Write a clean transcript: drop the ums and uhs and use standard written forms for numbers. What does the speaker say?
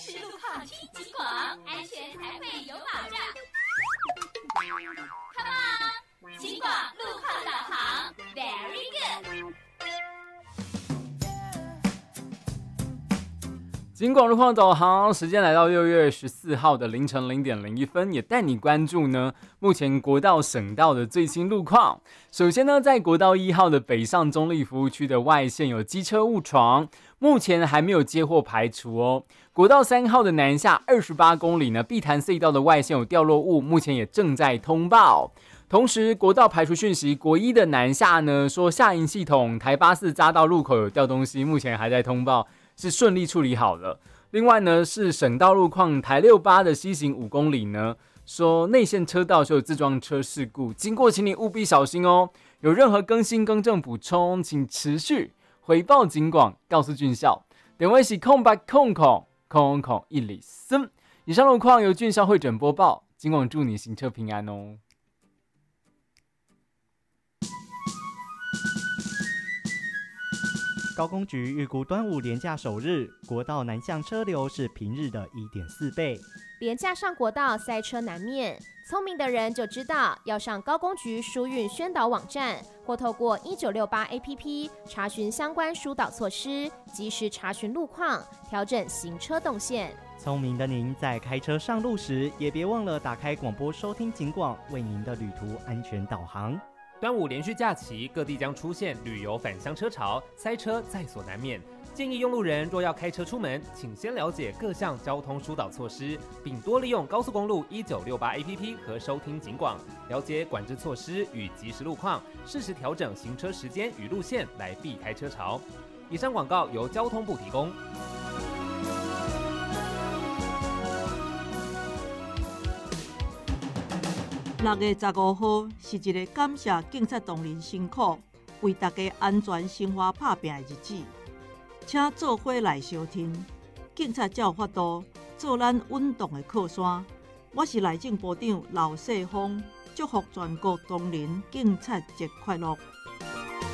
实路况听警广，安全才会有保障。Come on， 警广路况导航 ，Very good。 警广路况导航时间来到6月14号的凌晨0点01分，也带你关注呢目前国道、省道的最新路况。首先呢，在国道1号的北上中立服务区的外线有机车误闯，目前还没有接获排除哦。国道3号的南下28公里呢，碧潭隧道的外线有掉落物，目前也正在通报。同时，国道排除讯息，国一的南下呢说下营系统台84匝道路口有掉东西，目前还在通报。是顺利处理好了。另外呢，是省道路况台68的西行5公里呢，说内线车道就有自撞车事故，经过请你务必小心哦。有任何更新更正补充，请持续回报警广，告诉军校。电话是0800000103。以上路况由军校会诊播报，警广祝你行车平安哦。 高公局预估端午连假首日，国道南向车流是平日的1.4倍。 连假上国道塞车难免，聪明的人就知道要上高公局疏运宣导网站，或透过1968 APP 查询相关疏导措施，及时查询路况，调整行车动线。 聪明的您在开车上路时，也别忘了打开广播收听警广，为您的旅途安全导航。 端午连续假期，各地将出现旅游返乡车潮，塞车在所难免。建议用路人若要开车出门，请先了解各项交通疏导措施，并多利用高速公路1968 APP 和收听警广，了解管制措施与即时路况，适时调整行车时间与路线来避开车潮。以上广告由交通部提供。 6月15號是一個感謝警察同仁辛苦，為大家安全生活打拼的日子，請做伙來相挺。警察才有法度做咱運動的靠山。我是內政部長劉世峰，祝福全國同仁警察節快樂。